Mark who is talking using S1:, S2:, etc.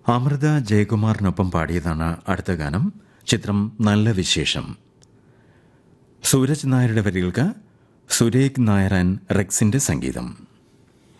S1: അമൃത ജയകുമാറിനൊപ്പം പാടിയതാണ് അടുത്ത ഗാനം. ചിത്രം നല്ല വിശേഷം. സൂരജ് നായരുടെ വരികൾക്ക് സുരേഖ് നായർ ആൻഡ് റെക്സിന്റെ സംഗീതം.